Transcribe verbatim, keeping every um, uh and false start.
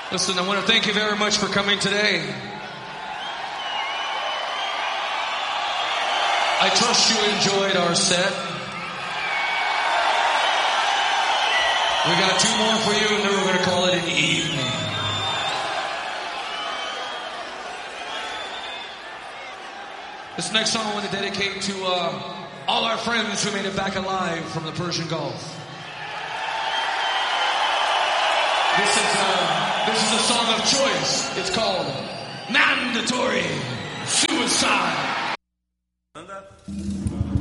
Listen, I want to thank you very much for coming today. I trust you enjoyed our set. We got two more for you, and then we're going to call it an evening. This next song I want to dedicate to uh, all our friends who made it back alive from the Persian Gulf. This is a, this is a song of choice. It's called Mandatory Suicide.